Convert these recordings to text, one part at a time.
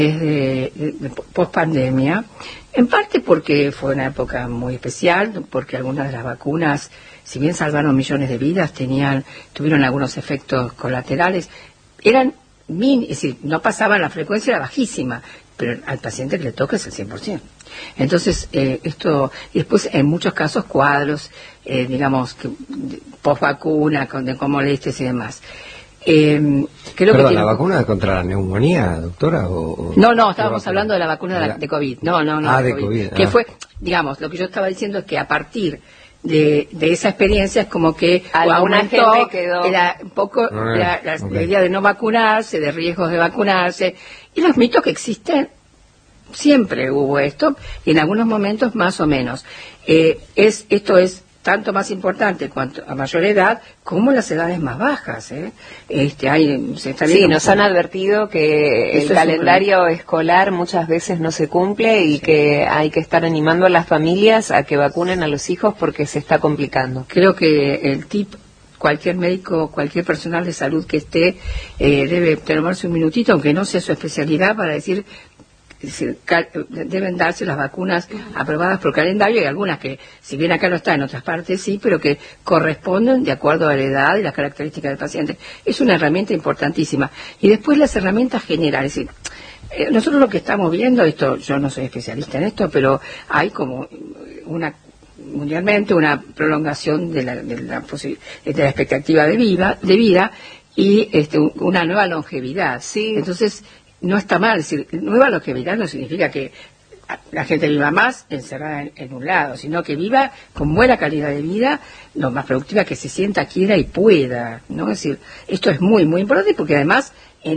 post pandemia, en parte porque fue una época muy especial, porque algunas de las vacunas, si bien salvaron millones de vidas, tuvieron algunos efectos colaterales, eran es decir, no pasaban, la frecuencia era bajísima, pero al paciente que le toca es el 100%. Entonces, y después en muchos casos cuadros, digamos, post vacuna, con molestias y demás. Perdón, ¿la vacuna contra la neumonía, doctora? No, estábamos hablando de la vacuna de COVID. No, de COVID. Que fue, digamos, lo que yo estaba diciendo es que a partir de esa experiencia es como que aumentó un poco la idea de no vacunarse, de riesgos de vacunarse, y los mitos que existen. Siempre hubo esto, y en algunos momentos más o menos. Esto es tanto más importante cuanto a mayor edad como las edades más bajas. Nos han advertido que el calendario escolar muchas veces no se cumple y que hay que estar animando a las familias a que vacunen a los hijos porque se está complicando. Creo que el tip, cualquier médico, cualquier personal de salud que esté, debe tomarse un minutito, aunque no sea su especialidad, para decir, deben darse las vacunas aprobadas por calendario, y algunas que, si bien acá no está, en otras partes sí, pero que corresponden de acuerdo a la edad y las características del paciente. Es una herramienta importantísima. Y después las herramientas generales. Es decir, nosotros lo que estamos viendo, yo no soy especialista en esto, pero hay como mundialmente una prolongación de la expectativa de vida y una nueva longevidad. Sí. Entonces, no está mal, es decir, nueva longevidad no significa que la gente viva más encerrada en un lado, sino que viva con buena calidad de vida, lo más productiva que se sienta, quiera y pueda, ¿no? Es decir, esto es muy, muy importante porque además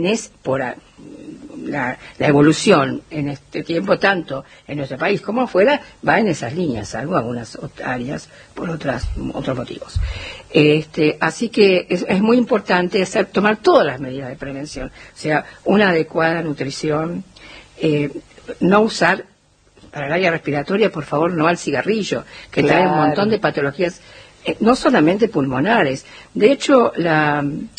la evolución en este tiempo, tanto en nuestro país como afuera, va en esas líneas, salvo algunas áreas por otros motivos. Así que es muy importante tomar todas las medidas de prevención, o sea, una adecuada nutrición, no usar para el área respiratoria, por favor, no al cigarrillo, que trae un montón de patologías, no solamente pulmonares. De hecho, la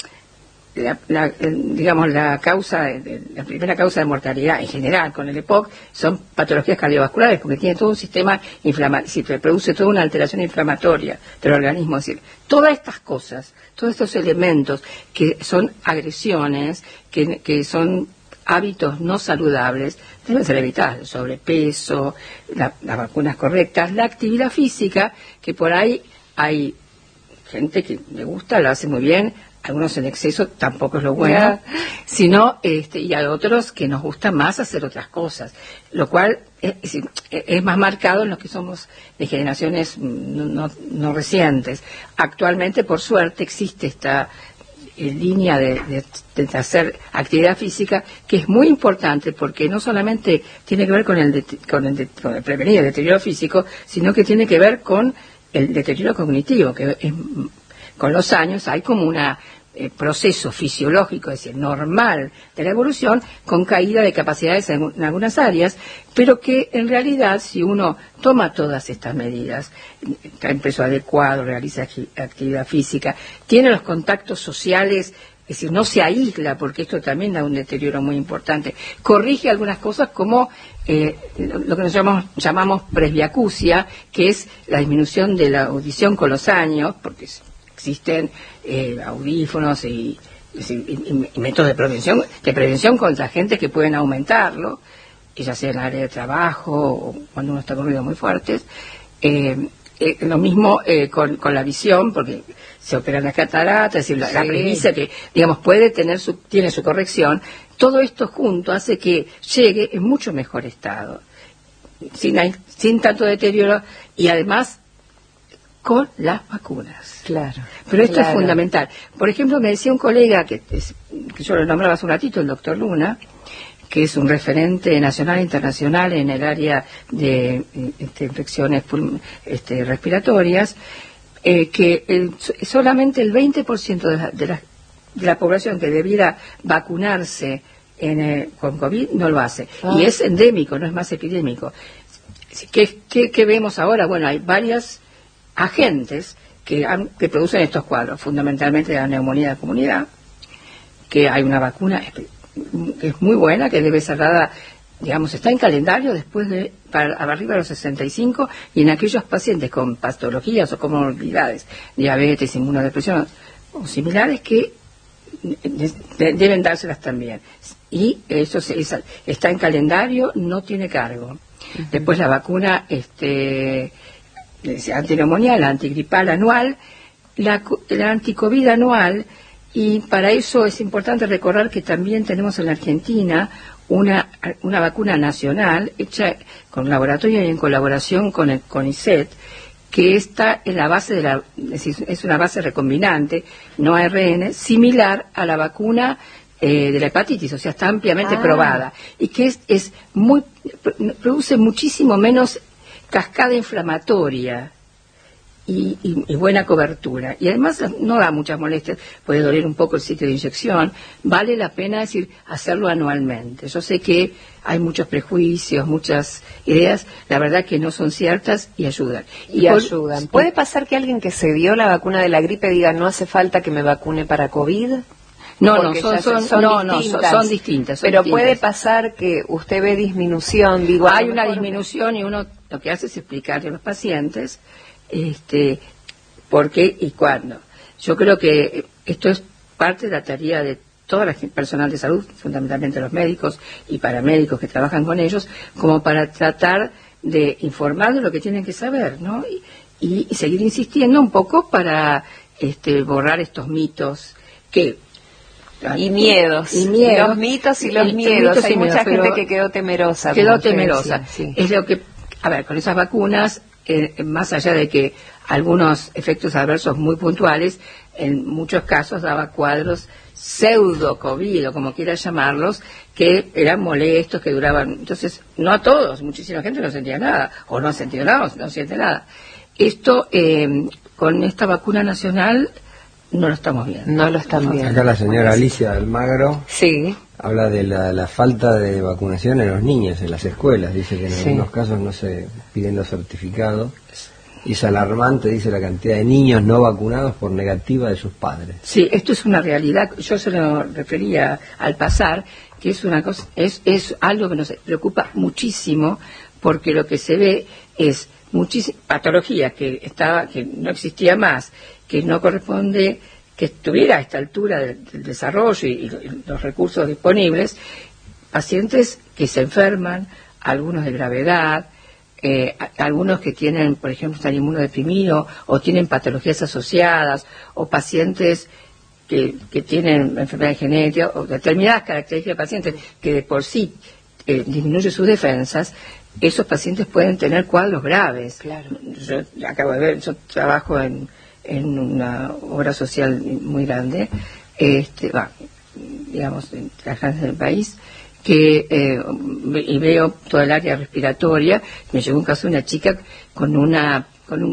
primera causa de mortalidad en general con el EPOC son patologías cardiovasculares, porque tiene todo un sistema inflamatorio, produce toda una alteración inflamatoria del organismo. Es decir, todas estas cosas, todos estos elementos que son agresiones, que son hábitos no saludables, deben ser evitados: el sobrepeso, las vacunas correctas, la actividad física, que por ahí hay gente que le gusta, lo hace muy bien, algunos en exceso tampoco es lo bueno, sino y a otros que nos gusta más hacer otras cosas, lo cual es más marcado en los que somos de generaciones no recientes. Actualmente, por suerte, existe esta línea de hacer actividad física, que es muy importante porque no solamente tiene que ver con el prevenir el deterioro físico, sino que tiene que ver con el deterioro cognitivo, que con los años hay como un proceso fisiológico, es decir, normal de la evolución, con caída de capacidades en algunas áreas, pero que en realidad, si uno toma todas estas medidas, trae un peso adecuado, realiza actividad física, tiene los contactos sociales, es decir, no se aísla, porque esto también da un deterioro muy importante, corrige algunas cosas como lo que nosotros llamamos presbiacusia, que es la disminución de la audición con los años, porque existen audífonos y métodos de prevención contra gente que pueden aumentarlo, ya sea en el área de trabajo o cuando uno está con ruidos muy fuertes. Lo mismo con la visión, porque se operan las cataratas, es decir, la premisa que, digamos, tiene su corrección. Todo esto junto hace que llegue en mucho mejor estado, sin tanto deterioro, y además con las vacunas. Claro. Pero esto es fundamental. Por ejemplo, me decía un colega que yo lo nombraba hace un ratito, el doctor Luna, que es un referente nacional e internacional en el área de infecciones respiratorias, que solamente el 20% de la población que debiera vacunarse con COVID no lo hace. Y es endémico, no es más epidémico. ¿Qué vemos ahora? Bueno, hay varios agentes que producen estos cuadros, fundamentalmente la neumonía de comunidad, que hay una vacuna que es muy buena, que debe ser dada, digamos, está en calendario después de, para arriba de los 65, y en aquellos pacientes con patologías o comorbilidades, diabetes, inmunodepresión o similares, que deben dárselas también. Y eso está en calendario, no tiene cargo. Después la vacuna antineumonial, la antigripal anual, la anticovid anual, y para eso es importante recordar que también tenemos en la Argentina una vacuna nacional hecha con laboratorio y en colaboración con el CONICET, que está en la base es una base recombinante, no ARN, similar a la vacuna de la hepatitis, o sea, está ampliamente probada, y que produce muchísimo menos cascada inflamatoria y buena cobertura, y además no da muchas molestias, puede doler un poco el sitio de inyección, vale la pena hacerlo anualmente. Yo sé que hay muchos prejuicios, muchas ideas, la verdad que no son ciertas, y ayudan. Ayudan. ¿Puede pasar que alguien que se dio la vacuna de la gripe diga no hace falta que me vacune para COVID? No, son distintas. Pero puede pasar que usted ve disminución, hay una disminución, y uno lo que hace es explicarle a los pacientes por qué y cuándo. Yo creo que esto es parte de la tarea de todo el personal de salud, fundamentalmente los médicos y paramédicos que trabajan con ellos, como para tratar de informar de lo que tienen que saber, ¿no? Y seguir insistiendo un poco para borrar estos mitos y miedos. Los mitos y los miedos. Hay mucha gente que quedó temerosa. Sí. Es lo que, con esas vacunas, más allá de que algunos efectos adversos muy puntuales, en muchos casos daba cuadros pseudo-COVID, o como quiera llamarlos, que eran molestos, que duraban. Entonces, no a todos, muchísima gente no sentía nada, o no ha sentido nada, o no siente nada. Esto, con esta vacuna nacional, no lo estamos viendo. No lo están viendo. Acá la señora Alicia Almagro habla de la falta de vacunación en los niños, en las escuelas. Dice que en algunos casos no se piden los certificados. Y es alarmante, dice, la cantidad de niños no vacunados por negativa de sus padres. Sí, esto es una realidad. Yo se lo refería al pasar, que es una cosa, es algo que nos preocupa muchísimo, porque lo que se ve es muchísima patología que no existía más, que no corresponde que estuviera a esta altura del desarrollo y los recursos disponibles, pacientes que se enferman, algunos de gravedad, algunos que tienen, por ejemplo, están inmunodeprimidos o tienen patologías asociadas, o pacientes que tienen enfermedades genéticas o determinadas características de pacientes que de por sí disminuyen sus defensas. Esos pacientes pueden tener cuadros graves. Claro. Yo acabo de ver, yo trabajo en una obra social muy grande, digamos, trabajando en el país, y veo toda el área respiratoria. Me llegó un caso de una chica con una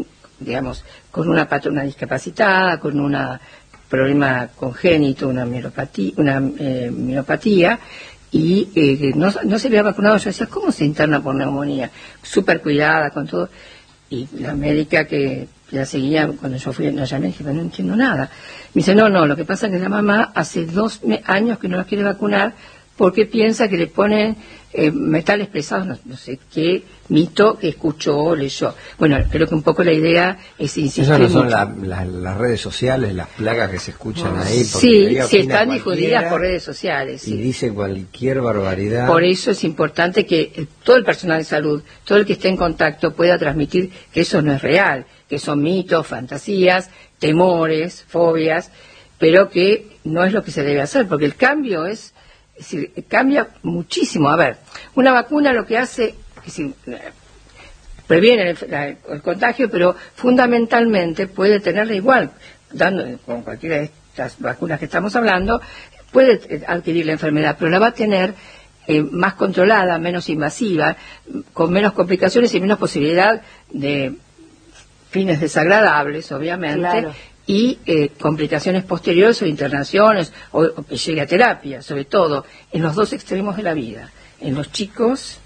discapacitada, con un problema congénito, una mielopatía, y no se había vacunado. Yo decía, ¿cómo se interna por neumonía? Súper cuidada con todo. Y la médica que la seguía, cuando yo fui, la llamé y dije, no entiendo nada. Me dice, no, lo que pasa es que la mamá hace 2 años que no la quiere vacunar porque piensa que le ponen metales pesados, no sé qué mito que escuchó o leyó. Bueno, creo que un poco la idea es insistir. Esas no son las redes sociales, las plagas que se escuchan ahí. Sí, están difundidas por redes sociales. Y dice cualquier barbaridad. Por eso es importante que todo el personal de salud, todo el que esté en contacto, pueda transmitir que eso no es real, que son mitos, fantasías, temores, fobias, pero que no es lo que se debe hacer, porque el cambio es decir, cambia muchísimo. A ver, una vacuna lo que hace es previene el contagio, pero fundamentalmente puede tenerla igual, con cualquiera de estas vacunas que estamos hablando, puede adquirir la enfermedad, pero la va a tener más controlada, menos invasiva, con menos complicaciones y menos posibilidad de fines desagradables, obviamente. Claro. Y complicaciones posteriores o internaciones o que llegue a terapia, sobre todo en los 2 extremos de la vida, en los chicos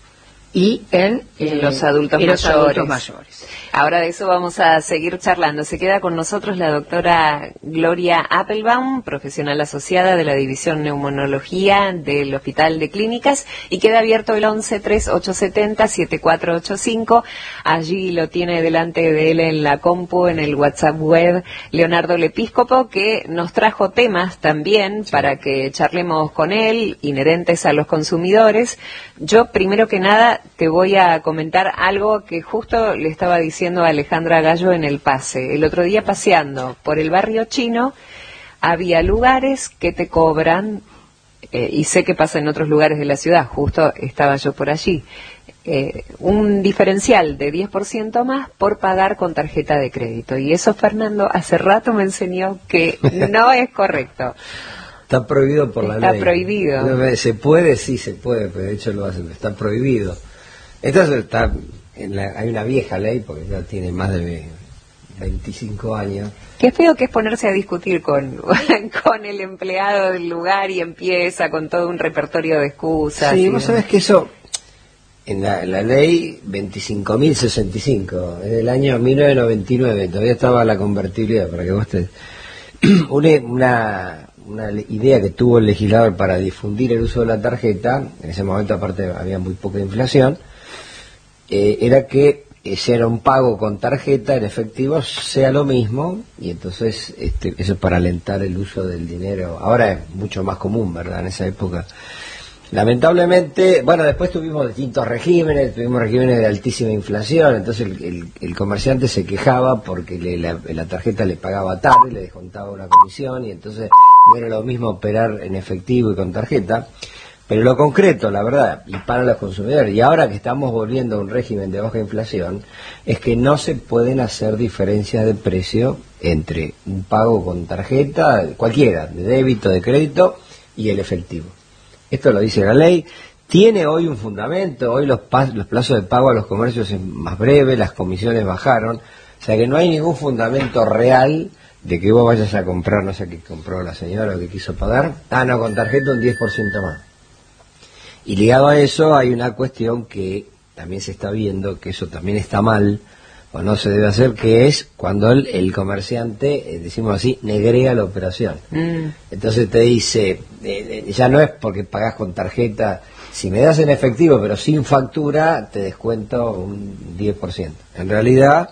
y en los adultos mayores. Ahora de eso vamos a seguir charlando. Se queda con nosotros la doctora Gloria Appelbaum, profesional asociada de la División Neumonología del Hospital de Clínicas, y queda abierto el 11-3870-7485. Allí lo tiene delante de él en la compu, en el WhatsApp web, Leonardo Lepíscopo, que nos trajo temas también para que charlemos con él, inherentes a los consumidores. Yo, primero que nada, te voy a comentar algo que justo le estaba diciendo a Alejandra Gallo en el pase. El otro día, paseando por el barrio chino, había lugares que te cobran, y sé que pasa en otros lugares de la ciudad, justo estaba yo por allí, un diferencial de 10% más por pagar con tarjeta de crédito. Y eso, Fernando, hace rato me enseñó que no es correcto. Está prohibido por la ley. Está prohibido. ¿Se puede? Sí, se puede, pero de hecho lo hacen. Está prohibido. Entonces hay una vieja ley, porque ya tiene más de 25 años. Qué feo que es ponerse a discutir con el empleado del lugar y empieza con todo un repertorio de excusas. Sí, vos sabés que eso, en la ley 25.065, es del año 1999, todavía estaba la convertibilidad, para que vos te... Una idea que tuvo el legislador para difundir el uso de la tarjeta, en ese momento aparte había muy poca inflación, era que era un pago con tarjeta en efectivo sea lo mismo, y entonces eso es para alentar el uso del dinero. Ahora es mucho más común, ¿verdad? En esa época, lamentablemente, bueno, después tuvimos distintos regímenes, tuvimos regímenes de altísima inflación, entonces el comerciante se quejaba porque la tarjeta le pagaba tarde, le descontaba una comisión, y entonces no era lo mismo operar en efectivo y con tarjeta. Pero lo concreto, la verdad, y para los consumidores, y ahora que estamos volviendo a un régimen de baja inflación, es que no se pueden hacer diferencias de precio entre un pago con tarjeta, cualquiera, de débito, de crédito, y el efectivo. Esto lo dice la ley, tiene hoy un fundamento, hoy los plazos de pago a los comercios es más breve, las comisiones bajaron, o sea que no hay ningún fundamento real de que vos vayas a comprar, no sé qué compró la señora o que quiso pagar, no, con tarjeta un 10% más. Y ligado a eso hay una cuestión que también se está viendo, que eso también está mal, o no se debe hacer, que es cuando el comerciante, decimos así, negrea la operación. Entonces te dice, ya no es porque pagás con tarjeta, si me das en efectivo pero sin factura, te descuento un 10%. En realidad,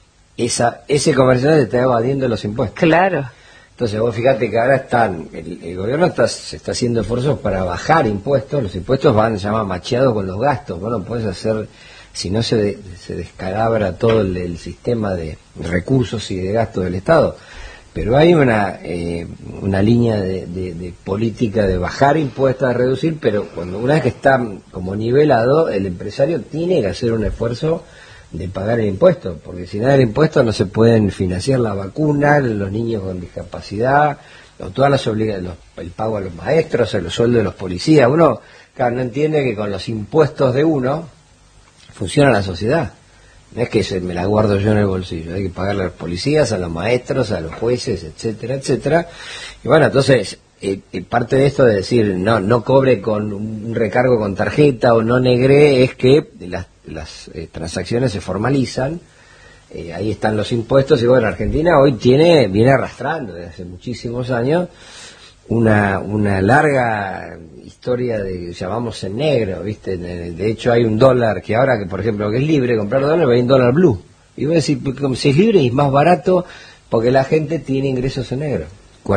ese comerciante te está evadiendo los impuestos. Claro. Entonces vos fíjate que ahora el gobierno se está haciendo esfuerzos para bajar impuestos, los impuestos se llaman macheados con los gastos, vos no podés hacer, si no se descalabra todo el sistema de recursos y de gastos del Estado. Pero hay una línea de política de bajar impuestos, de reducir, pero una vez que está como nivelado, el empresario tiene que hacer un esfuerzo de pagar el impuesto, porque sin el impuesto no se pueden financiar la vacuna, los niños con discapacidad, o todas las obligaciones, el pago a los maestros, los sueldos de los policías. Uno, claro, no entiende que con los impuestos de uno funciona la sociedad. No es que me la guardo yo en el bolsillo, hay que pagarle a los policías, a los maestros, a los jueces, etcétera, etcétera. Y bueno, entonces, parte de esto de decir, no cobre con un recargo con tarjeta o no negré, es que las transacciones se formalizan, ahí están los impuestos, y bueno, Argentina hoy viene arrastrando desde hace muchísimos años una larga historia de, llamamos en negro, ¿viste? De hecho hay un dólar que ahora, que por ejemplo, que es libre comprar dólares, hay un dólar blue, y voy a decir, si es libre y es más barato, porque la gente tiene ingresos en negro,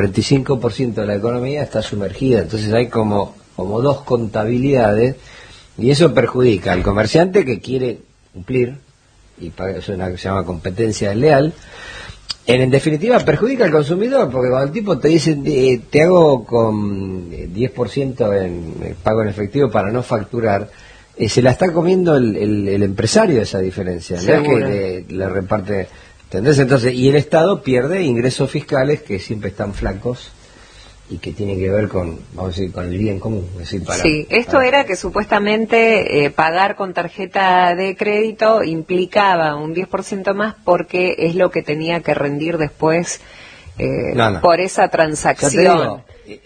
45% de la economía está sumergida, entonces hay como dos contabilidades, y eso perjudica al comerciante que quiere cumplir, y eso se llama competencia desleal. En definitiva, perjudica al consumidor, porque cuando el tipo te dice, te hago con 10% en pago en efectivo para no facturar, se la está comiendo el empresario esa diferencia, no es que le reparte, ¿entendés? Entonces, y el Estado pierde ingresos fiscales que siempre están flacos, y que tiene que ver con, vamos a decir, con el bien común. Es decir, esto era que supuestamente pagar con tarjeta de crédito implicaba un 10% más porque es lo que tenía que rendir después por esa transacción. Ya te digo,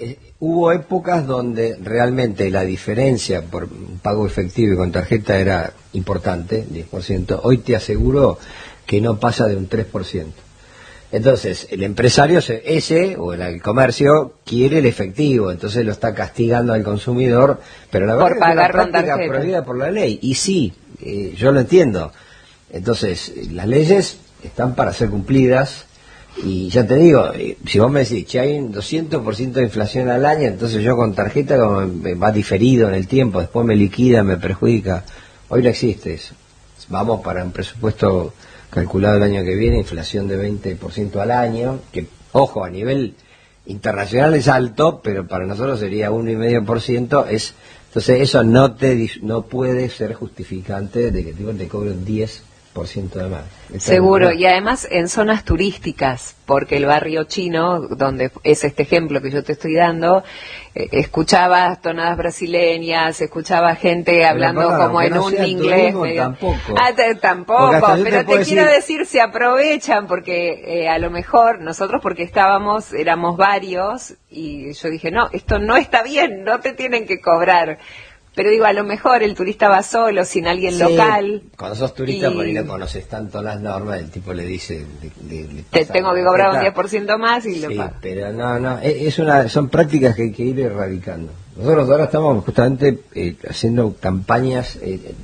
hubo épocas donde realmente la diferencia por pago efectivo y con tarjeta era importante, 10%. Hoy te aseguro que no pasa de un 3%. Entonces, el empresario o el comercio quiere el efectivo, entonces lo está castigando al consumidor, pero la verdad es una práctica prohibida por la ley. Y sí, yo lo entiendo. Entonces, las leyes están para ser cumplidas. Y ya te digo, si vos me decís que hay un 200% de inflación al año, entonces yo con tarjeta como me va diferido en el tiempo, después me liquida, me perjudica. Hoy no existe eso. Vamos para un presupuesto calculado el año que viene, inflación de 20% al año, que, ojo, a nivel internacional es alto, pero para nosotros sería 1,5%. Entonces eso no puede ser justificante de que te cobre un 10% de más. Seguro, y además en zonas turísticas, porque el barrio chino, donde es este ejemplo que yo te estoy dando, escuchaba tonadas brasileñas, escuchaba gente hablando como en un inglés medio... Tampoco, pero te quiero decir, se aprovechan porque a lo mejor nosotros, porque éramos varios, y yo dije, no, esto no está bien, no te tienen que cobrar. Pero digo, a lo mejor el turista va solo, sin alguien local. Cuando sos turista, por ahí no conoces tanto las normas, el tipo le dice... te tengo que cobrar un 10% más y lo pago. Pero no, son prácticas que hay que ir erradicando. Nosotros ahora estamos justamente haciendo campañas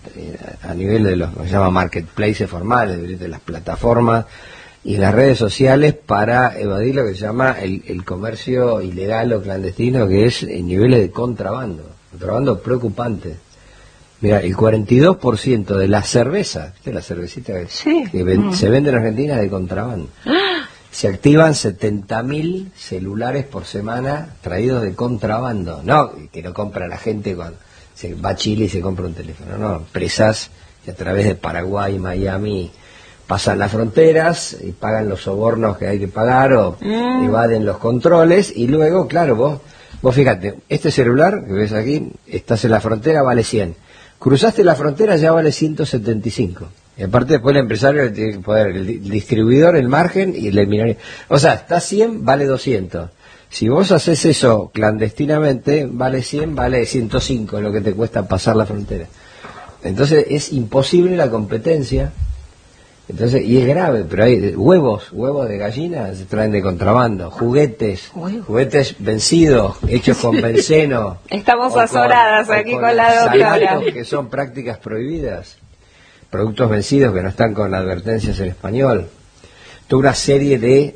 a nivel de los que se llama marketplaces formales, de las plataformas y las redes sociales para evadir lo que se llama el comercio ilegal o clandestino, que es en niveles de contrabando preocupante. Mira, el 42% de la cerveza, ¿viste la cervecita que se vende en Argentina de contrabando? Se activan 70.000 celulares por semana traídos de contrabando. No, que no compra la gente cuando se va a Chile y se compra un teléfono. No, empresas que a través de Paraguay, Miami, pasan las fronteras y pagan los sobornos que hay que pagar o evaden los controles y luego, claro, Vos fíjate, este celular que ves aquí, estás en la frontera, vale 100. Cruzaste la frontera, ya vale 175. Y aparte después el empresario tiene que poder, el distribuidor, el margen y el minoría. O sea, está 100, vale 200. Si vos haces eso clandestinamente, vale 100, vale 105 lo que te cuesta pasar la frontera. Entonces es imposible la competencia. Entonces, y es grave, pero hay huevos de gallina se traen de contrabando, juguetes vencidos, hechos con benceno. Estamos azoradas aquí con la doctora. Que son prácticas prohibidas, productos vencidos que no están con advertencias en español. Toda una serie de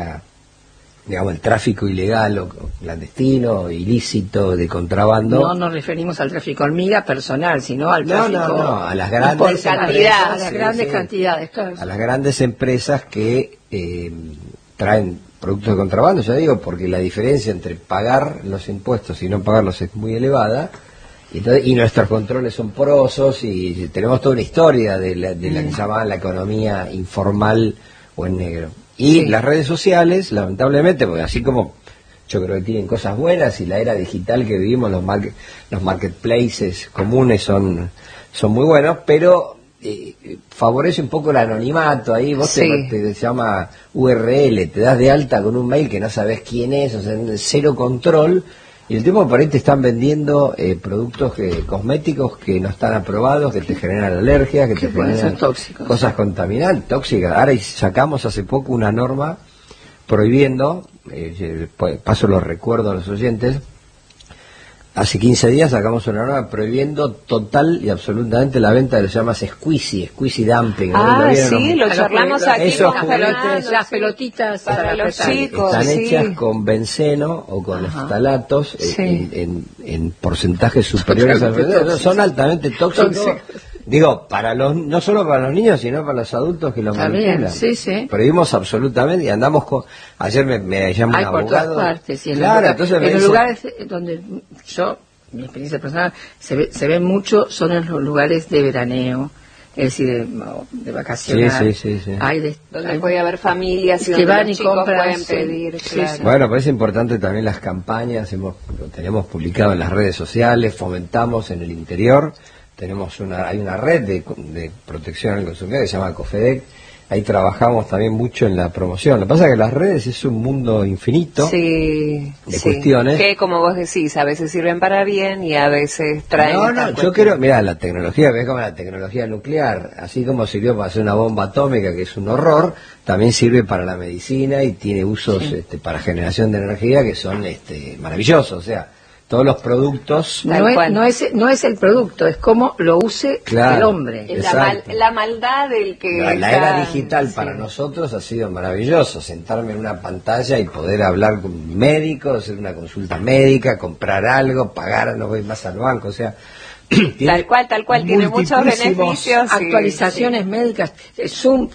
el tráfico ilegal o clandestino, ilícito, de contrabando. No nos referimos al tráfico hormiga personal, sino al tráfico... No, a las grandes cantidades. A las grandes cantidades. A las grandes empresas que traen productos de contrabando, ya digo, porque la diferencia entre pagar los impuestos y no pagarlos es muy elevada, y nuestros controles son porosos, y tenemos toda una historia de la que llamaban la economía informal o en negro. Y las redes sociales, lamentablemente, porque así como yo creo que tienen cosas buenas y la era digital que vivimos, los marketplaces comunes son muy buenos, pero favorece un poco el anonimato. Ahí vos te llama URL, te das de alta con un mail que no sabes quién es, o sea, cero control. Y el tipo por ahí te están vendiendo productos cosméticos que no están aprobados, que te generan alergias, que te generan cosas contaminantes, tóxicas. Ahora sacamos hace poco una norma prohibiendo, paso los recuerdo a los oyentes, hace 15 días sacamos una norma prohibiendo total y absolutamente la venta de lo que se llama squeezy dumping. Lo charlamos aquí. Esos juguetes, las pelotitas para los chicos. Están hechas con benceno o con estalatos en porcentajes superiores son altamente tóxicos. Digo, no solo para los niños, sino para los adultos que lo manipulan. Prohibimos absolutamente y andamos con... Ayer me llamó un abogado. Por todas partes. En los lugares donde mi experiencia personal, se ve mucho, son en los lugares de veraneo. Es decir, de vacaciones. Donde puede haber familias y donde van los y chicos compran, pueden pedir. Bueno, pues es importante también las campañas. Lo tenemos publicado en las redes sociales, fomentamos en el interior. Hay una red de protección al consumidor que se llama COFEDEC. ahí trabajamos también mucho en la promoción. Lo que pasa es que las redes es un mundo infinito de cuestiones. Que, como vos decís, a veces sirven para bien y a veces traen... Yo creo, mira, la tecnología, ves como la tecnología nuclear, así como sirvió para hacer una bomba atómica, que es un horror, también sirve para la medicina y tiene usos para generación de energía que son maravillosos, o sea... Todos los productos... No es el producto, es cómo lo use el hombre. La maldad del que... La era digital para nosotros ha sido maravilloso. Sentarme en una pantalla y poder hablar con un médico, hacer una consulta médica, comprar algo, pagar, no voy más al banco, o sea... Tal cual, tiene muchos beneficios. Actualizaciones médicas, Zoom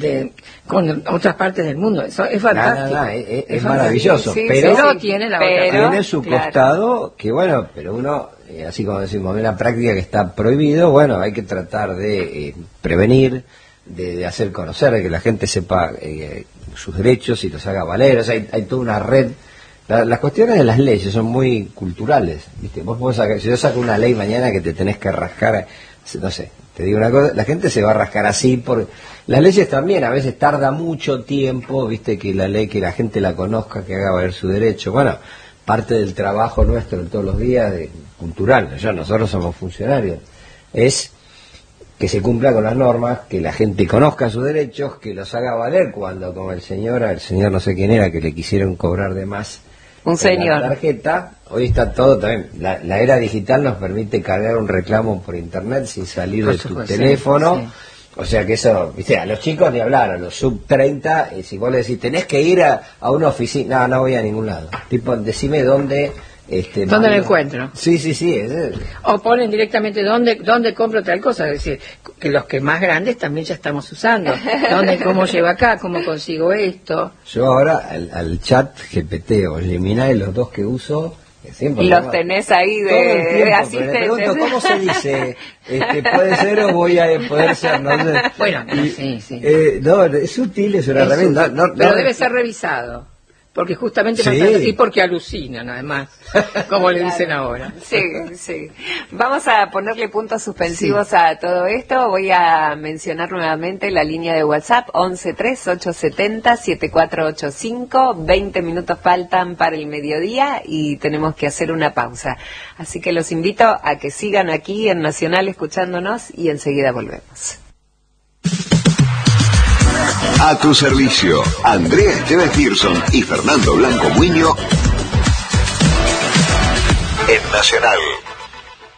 con otras partes del mundo, eso es fantástico. Es maravilloso, pero tiene su costado, que bueno, pero uno, así como decimos, en una práctica que está prohibido, bueno, hay que tratar de prevenir, de hacer conocer, de que la gente sepa sus derechos y los haga valer, o sea, hay toda una red. Las cuestiones de las leyes son muy culturales, ¿viste? Vos podés sacar, si yo saco una ley mañana que te tenés que rascar, no sé, te digo una cosa, la gente se va a rascar así, porque las leyes también a veces tarda mucho tiempo, ¿viste? Que la ley, que la gente la conozca, que haga valer su derecho. Bueno, parte del trabajo nuestro de todos los días, cultural, nosotros somos funcionarios, es que se cumpla con las normas, que la gente conozca sus derechos, que los haga valer cuando, como el señor no sé quién era, que le quisieron cobrar de más. Un señor. La tarjeta, hoy está todo también. La era digital nos permite cargar un reclamo por internet sin salir de tu teléfono. Sí. O sea que eso, viste, a los chicos ni hablar, a los sub 30, si vos le decís, tenés que ir a una oficina, no voy a ningún lado. Tipo, decime dónde... ¿Dónde lo encuentro? Sí. O ponen directamente dónde compro tal cosa, es decir, que los que más grandes también ya estamos usando. ¿Cómo llego acá? ¿Cómo consigo esto? Yo ahora al chat GPT o Gemini, los dos que uso, los tenés ahí de asistentes. Me pregunto, ¿cómo se dice? ¿Puede ser o voy a poder ser? No sé. Bueno, sí. No, es útil, es una herramienta. Pero debe ser revisado. Porque justamente y porque alucinan, además, como le dicen ahora. Sí. Vamos a ponerle puntos suspensivos a todo esto. Voy a mencionar nuevamente la línea de WhatsApp, 113870-7485. 20 minutos faltan para el mediodía y tenemos que hacer una pausa. Así que los invito a que sigan aquí en Nacional escuchándonos y enseguida volvemos. A tu servicio, Andrea Esteves Pearson y Fernando Blanco Muño en Nacional.